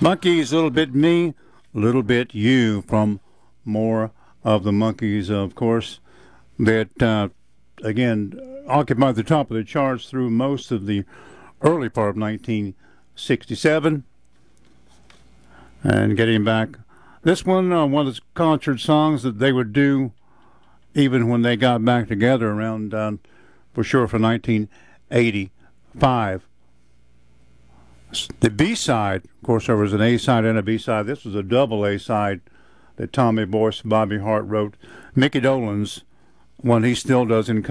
Monkeys, Little Bit Me, Little Bit You, from More of the Monkees, of course, that, again, occupied the top of the charts through most of the early part of 1967. And getting back, this one of the concert songs that they would do even when they got back together around, for sure, for 1985. The B-side, of course, there was an A-side and a B-side. This was a double A-side that Tommy Boyce and Bobby Hart wrote. Mickey Dolenz, one he still does in